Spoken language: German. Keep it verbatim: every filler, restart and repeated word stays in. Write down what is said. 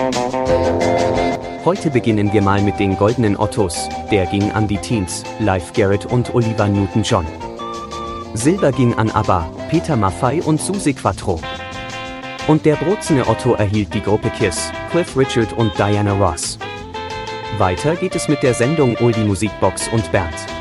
Heute beginnen wir mal mit den goldenen Ottos, der ging an die Teens, Leif Garrett und Olivia Newton-John. Silber ging an ABBA, Peter Maffay und Suzi Quatro. Und der bronzene Otto erhielt die Gruppe Kiss, Cliff Richard und Diana Ross. Weiter geht es mit der Sendung Oldie Musikbox und Bernd.